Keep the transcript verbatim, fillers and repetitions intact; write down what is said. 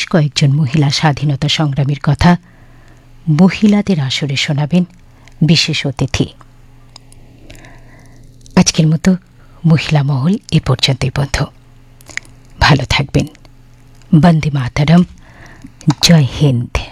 কয়েকজন মহিলা স্বাধীনতা সংগ্রামীর কথা মহিলাদের আসরে শোনাবেন বিশেষ অতিথি। আজকের মতো মহিলা মহল এ পর্যন্তই বন্ধ। ভালো থাকবেন। বন্দে মাতরম। জয় হিন্দ।